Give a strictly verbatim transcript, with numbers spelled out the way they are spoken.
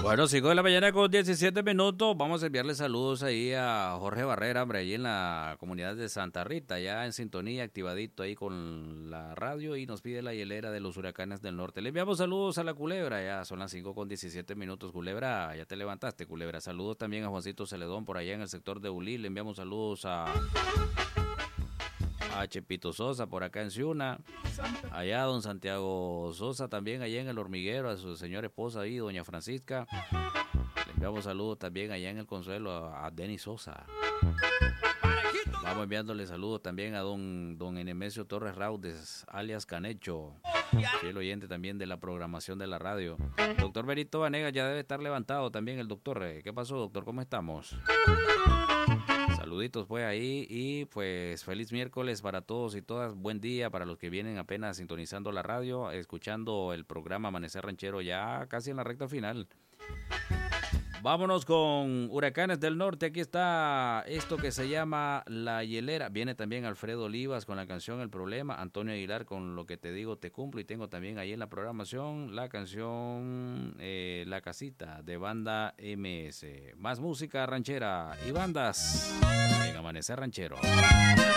Bueno, cinco de la mañana con diecisiete minutos. Vamos a enviarle saludos ahí a Jorge Barrera, hombre, ahí en la comunidad de Santa Rita, ya en sintonía, activadito ahí con la radio y nos pide la hielera de los huracanes del norte. Le enviamos saludos a la Culebra, ya son las cinco con diecisiete minutos. Culebra, ya te levantaste, Culebra. Saludos también a Juancito Celedón por allá en el sector de Ulí. Le enviamos saludos a... a Chepito Sosa por acá en Ciuna, allá don Santiago Sosa también allá en el Hormiguero, a su señora esposa ahí, doña Francisca. Le enviamos saludos también allá en el Consuelo a, a Denis Sosa. Vamos enviándole saludos también a don, don Enemesio Torres Raudes, alias Canecho, fiel oyente también de la programación de la radio. Doctor Benito Vanegas ya debe estar levantado también el doctor. ¿Qué pasó, doctor? ¿Cómo estamos? Saluditos pues ahí y pues feliz miércoles para todos y todas, buen día para los que vienen apenas sintonizando la radio, escuchando el programa Amanecer Ranchero ya casi en la recta final. Vámonos con Huracanes del Norte, aquí está esto que se llama La Hielera, viene también Alfredo Olivas con la canción El Problema, Antonio Aguilar con Lo que te digo te cumplo y tengo también ahí en la programación la canción eh, La Casita de Banda M S, más música ranchera y bandas en Amanecer Ranchero.